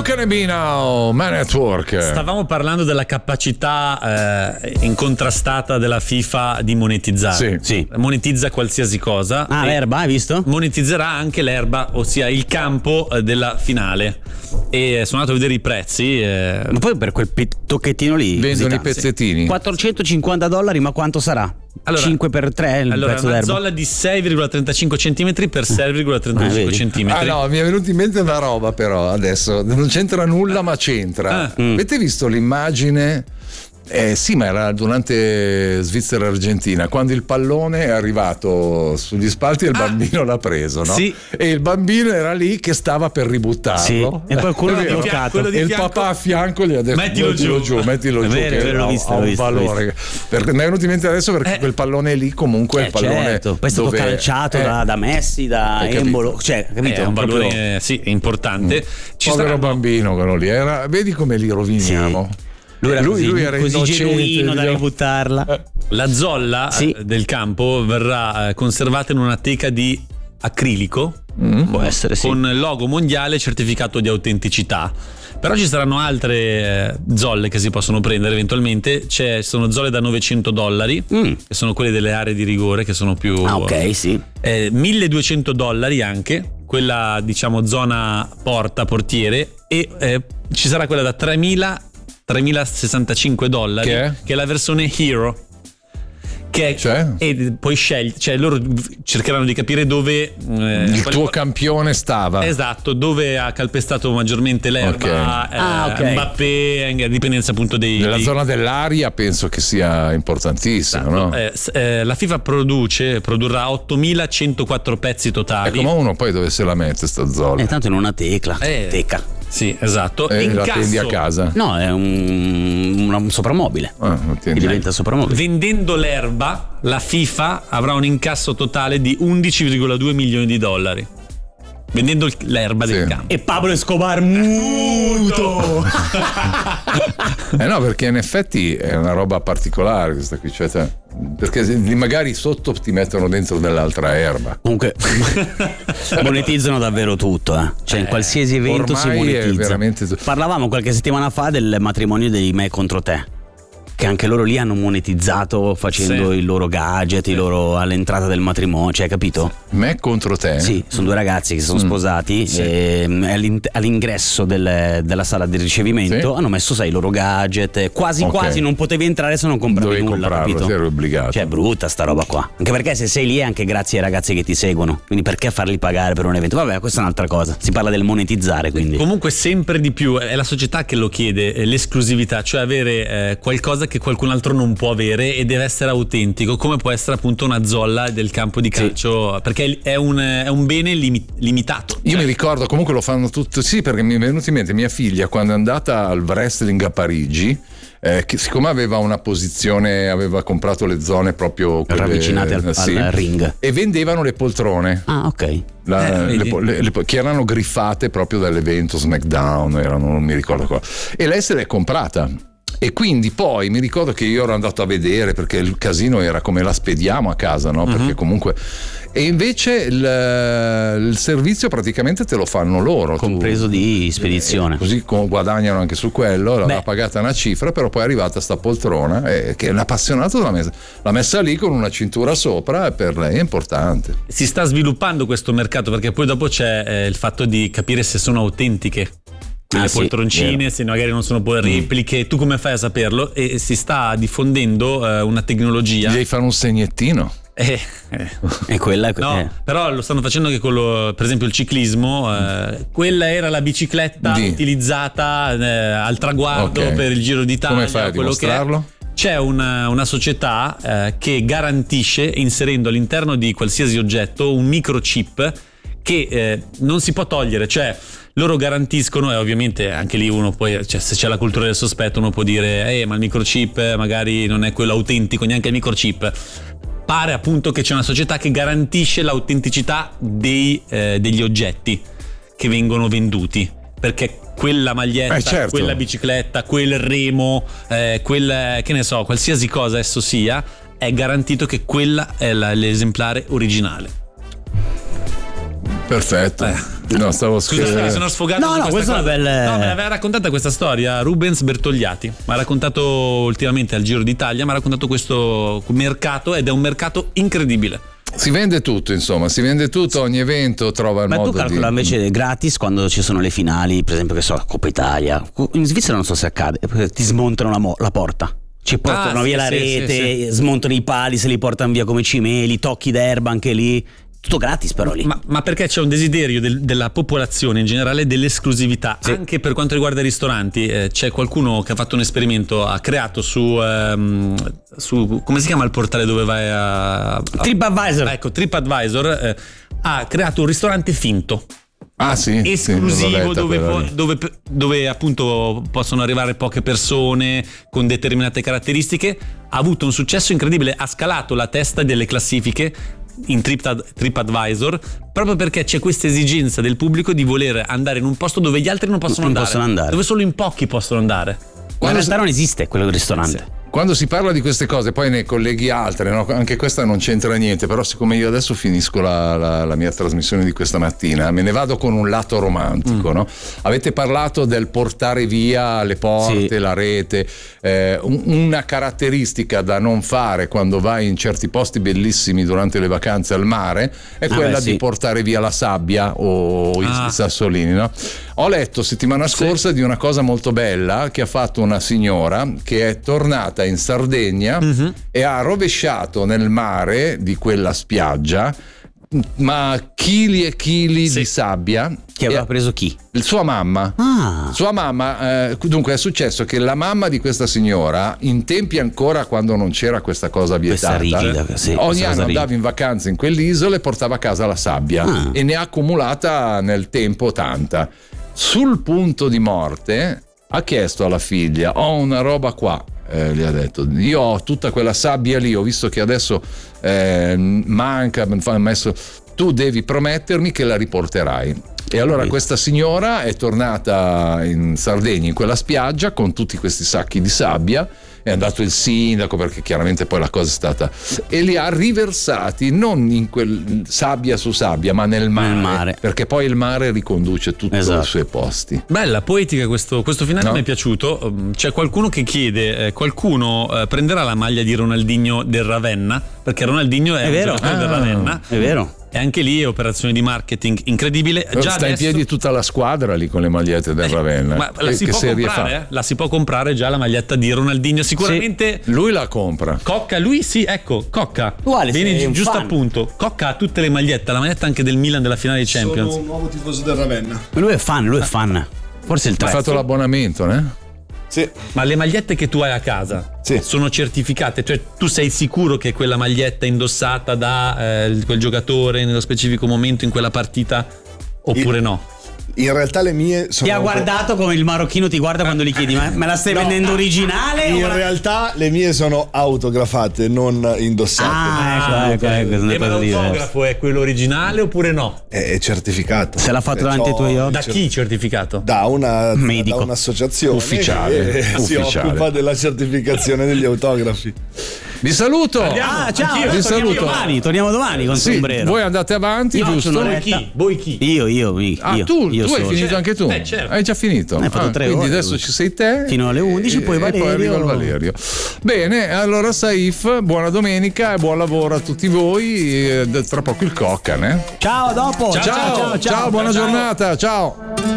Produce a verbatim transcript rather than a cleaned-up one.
can it be now? Man at Work. Stavamo parlando della capacità eh, incontrastata della FIFA di monetizzare. Sì. Sì. Monetizza qualsiasi cosa. Ah, e l'erba, hai visto? monetizzerà anche l'erba, ossia il campo eh, della finale. E sono andato a vedere i prezzi. Eh, Ma poi per quel pi- tocchettino lì Vendono sì, i pezzettini. quattrocentocinquanta dollari, ma quanto sarà? Allora, cinque per tre il allora, prezzo una d'erba. zolla di sei virgola trentacinque centimetri per sei virgola Eh, trentacinque vedi. centimetri. Ah no, mi è venuta in mente una roba però adesso, non c'entra nulla ma c'entra. Ah. Mm. Avete visto l'immagine? Eh sì, ma era durante Svizzera-Argentina, quando il pallone è arrivato sugli spalti e il Ah. bambino l'ha preso, no? Sì. E il bambino era lì che stava per ributtarlo. Sì, e qualcuno È l'ha vero. bloccato. Quello di E il fianco- papà a fianco gli ha detto Mettilo giù. giù, mettilo È giù, vero, è che vero, l'ho ha, visto, ha l'ho un visto, l'ho valore. Perché mi è venuto in mente adesso perché Eh. quel pallone lì comunque Eh, il pallone certo. Poi è stato dove- calciato eh, da, da Messi, da Hai capito. Embolo, cioè, capito? È un Proprio- valore sì, importante. Ci povero saranno- bambino quello lì era, vedi come li roviniamo. Lui era lui, così, lui era così innocente, genuino da diciamo. ributtarla. La zolla Sì. eh, del campo verrà eh, conservata in una teca di acrilico Mm. Può essere, sì. con logo mondiale certificato di autenticità. Però ci saranno altre eh, zolle che si possono prendere eventualmente. C'è, sono zolle da novecento dollari, Mm. che sono quelle delle aree di rigore, che sono più Ah, ok, sì. eh, milleduecento dollari anche, quella diciamo zona porta, portiere, e eh, ci sarà quella da tremila tremilasessantacinque dollari, Che è? che è la versione Hero, che è, Cioè? e poi scegli, cioè loro cercheranno di capire dove eh, Il quali- tuo campione stava. esatto, dove ha calpestato maggiormente l'erba. Ok. eh, Ah, ok. Mbappé, in dipendenza appunto dei, Nella dei- zona dell'aria penso che sia importantissimo, no? Eh, s- eh, la FIFA produce produrrà ottomilacentoquattro pezzi È totali. come uno poi dove se la mette sta zolla. E tanto in una tecla. Eh. Teca. Sì, esatto. E In la tendi a casso, casa. No, è un, un, un sopramobile. Ah, lo Che tendi. diventa sopramobile. vendendo l'erba, la FIFA avrà un incasso totale di undici virgola due milioni di dollari. Vendendo il- l'erba Sì. del campo. E Pablo Escobar muto. Eh no, perché in effetti è una roba particolare questa qui, cioè, te- perché se- magari sotto ti mettono dentro dell'altra erba. Comunque monetizzano davvero tutto, eh. Cioè in qualsiasi evento si ormai è monetizza. veramente tu- Parlavamo qualche settimana fa del matrimonio dei Me contro te, che anche loro lì hanno monetizzato facendo Sì. il loro gadget, i loro all'entrata del matrimonio, cioè capito? Me contro te? Sì, sono due ragazzi che si sono sposati e mm, all'in- all'ingresso del- della sala di ricevimento Sì. hanno messo sai i loro gadget, e quasi Ok. quasi non potevi entrare se non compravi Dovevi nulla, comprarlo, capito? sì, eri obbligato. Cioè è brutta sta roba qua. Anche perché se sei lì è anche grazie ai ragazzi che ti seguono. Quindi perché farli pagare per un evento? Vabbè, questa è un'altra cosa. Si parla del monetizzare, quindi. Comunque sempre di più è la società che lo chiede, eh, l'esclusività, cioè avere eh, qualcosa che qualcun altro non può avere e deve essere autentico, come può essere appunto una zolla del campo di calcio, perché è un, è un bene limi- limitato. Io Cioè, mi ricordo, comunque lo fanno tutto, sì, perché mi è venuto in mente mia figlia quando è andata al wrestling a Parigi, eh, che siccome aveva una posizione, aveva comprato le zone proprio quelle- Ravvicinate al- sì, al ring. e vendevano le poltrone. Ah, ok. La- Eh, le, vedi? le- le- che erano griffate proprio dall'evento SmackDown, erano, non mi ricordo cosa. E lei se l'è comprata. E quindi poi mi ricordo che io ero andato a vedere perché il casino era come la spediamo a casa, no? Perché Mhm. comunque. E invece il, il servizio praticamente te lo fanno loro. tu- Compreso di spedizione. eh, così co- guadagnano anche su quello, l'aveva Beh. pagata una cifra, però poi è arrivata sta poltrona eh, che l'appassionato l'ha messa, l'ha messa lì con una cintura sopra e per lei è importante. si sta sviluppando questo mercato, perché poi dopo c'è eh, il fatto di capire se sono autentiche Ah, le sì, poltroncine, vero. se magari non sono poi repliche. Tu come fai a saperlo? E si sta diffondendo eh, una tecnologia. Gli devi fare un segnettino. Eh, eh. E quella è No, eh. però lo stanno facendo anche con lo, per esempio il ciclismo, eh, quella era la bicicletta Di. utilizzata eh, al traguardo Ok. per il Giro d'Italia. Come fai a quello che è. dimostrarlo? C'è una, una società eh, che garantisce, inserendo all'interno di qualsiasi oggetto un microchip che eh, non si può togliere, cioè loro garantiscono, e ovviamente anche lì uno poi, cioè, se c'è la cultura del sospetto, uno può dire eh ma il microchip magari non è quello autentico, neanche il microchip. Pare appunto che c'è una società che garantisce l'autenticità dei, eh, degli oggetti che vengono venduti, perché quella maglietta, Eh, certo. quella bicicletta, quel remo, eh, quel, che ne so, qualsiasi cosa esso sia, è garantito che quella è la- l'esemplare originale. Perfetto. Eh, No, stavo Scusa, scherzando. mi sono sfogato. No, su no, questa questa è una cosa. bella- No, me l'aveva raccontata questa storia Rubens Bertogliati. Mi ha raccontato ultimamente al Giro d'Italia, mi ha raccontato questo mercato ed è un mercato incredibile. Si vende tutto, insomma, si vende tutto, ogni evento trova il Ma modo tu calcola di... invece gratis quando ci sono le finali, per esempio che so, Coppa Italia. In Svizzera non so se accade, perché ti smontano la, mo- la porta. Ci portano Ah, via sì, la sì, rete, sì, smontano i pali, se li portano via come cimeli, tocchi d'erba anche lì. Tutto gratis però lì. Ma, ma perché c'è un desiderio del- della popolazione in generale dell'esclusività, Sì. anche per quanto riguarda i ristoranti. Eh, c'è qualcuno che ha fatto un esperimento, ha creato su, ehm, su come si chiama il portale dove vai a... a TripAdvisor. ecco, TripAdvisor eh, ha creato un ristorante finto. Ah sì, Esclusivo sì, l'ho letta dove, quella può- lì. dove, dove appunto possono arrivare poche persone con determinate caratteristiche. Ha avuto un successo incredibile, ha scalato la testa delle classifiche in Trip- TripAdvisor proprio perché c'è questa esigenza del pubblico di voler andare in un posto dove gli altri non possono, Non andare, possono andare. dove solo in pochi possono andare. Ma in realtà non esiste quello ristorante. Quando si parla di queste cose poi ne colleghi altre, no? Anche questa non c'entra niente, però siccome io adesso finisco la, la, la mia trasmissione di questa mattina, me ne vado con un lato romantico. Mm. No? Avete parlato del portare via le porte, Sì. la rete, eh, un, una caratteristica da non fare quando vai in certi posti bellissimi durante le vacanze al mare è Ah, quella beh, sì. di portare via la sabbia o i, Ah. i sassolini. No? Ho letto settimana scorsa Sì. di una cosa molto bella che ha fatto una signora che è tornata in Sardegna Mm-hmm. e ha rovesciato nel mare di quella spiaggia ma chili e chili Sì. di sabbia. Che aveva E preso chi? sua mamma. Ah. Sua mamma, eh, dunque è successo che la mamma di questa signora, in tempi ancora quando non c'era questa cosa vietata, Questa rigida, sì, ogni questa anno cosa rigida. andava in vacanza in quell'isola e portava a casa la sabbia Ah. e ne ha accumulata nel tempo tanta. Sul punto di morte ha chiesto alla figlia: ho una roba qua. Eh, gli ha detto: io ho tutta quella sabbia lì, ho visto che adesso eh, manca, mi ha messo, tu devi promettermi che la riporterai. E allora questa signora è tornata in Sardegna in quella spiaggia con tutti questi sacchi di sabbia, è andato il sindaco perché chiaramente poi la cosa è stata, e li ha riversati non in quel sabbia su sabbia ma nel mare, Nel mare. perché poi il mare riconduce tutto Esatto. ai suoi posti. Bella, poetica questo, questo finale, No. mi è piaciuto. Um, C'è qualcuno che chiede, eh, qualcuno eh, prenderà la maglia di Ronaldinho del Ravenna, perché Ronaldinho è, È un vero. giocatore del Ah. Ravenna. È vero. E anche lì è operazione di marketing incredibile. Già sta in adesso- piedi tutta la squadra lì con le magliette del Ravenna. Ma la Che- si che può serie comprare, fa? eh? La si può comprare già la maglietta di Ronaldinho. Sicuramente Lui la compra. Cocca, lui sì, ecco, Cocca. Uguale, Vieni sei un giusto fan. appunto. Cocca ha tutte le magliette, la maglietta anche del Milan della finale di Champions. Sono un nuovo tifoso del Ravenna. Ma lui è fan, lui è fan. Forse il Ha tre. fatto l'abbonamento, eh? Sì. Ma le magliette che tu hai a casa Sì. sono certificate? Cioè tu sei sicuro che quella maglietta è indossata da eh, quel giocatore nello specifico momento in quella partita oppure Io- no? In realtà le mie sono. Ti ha guardato come il marocchino ti guarda quando gli chiedi: ma me la stai No. vendendo originale? In o la- realtà le mie sono autografate, non indossate. Ah, ecco, ecco, ecco, sono E due ma cose diverse. l'autografo è quello originale oppure no? È, è certificato. Se l'ha fatto Eh, davanti ai c'ho- tuoi occhi? Da chi certificato? Da una Medico. da un'associazione Ufficiale, che si ufficiale. occupa della certificazione degli autografi. Vi saluto. Ah, ciao, Anch'io, vi torniamo saluto. domani, torniamo domani con Sì, sombrero. voi andate avanti, Io giusto? faccio Voi un'oretta. chi? Voi chi? Io, io, io. Ah, io, tu, io tu hai solo. finito anche tu? Eh, certo. Hai già finito? Hai fatto Ah, tre quindi ore. adesso ci sei te. Fino alle undici, poi e poi Valerio. arriva il Valerio. Bene, allora Saif, buona domenica e buon lavoro a tutti voi. E tra poco il Coccan, eh? Ciao, dopo. Ciao, ciao, buona ciao. giornata, ciao.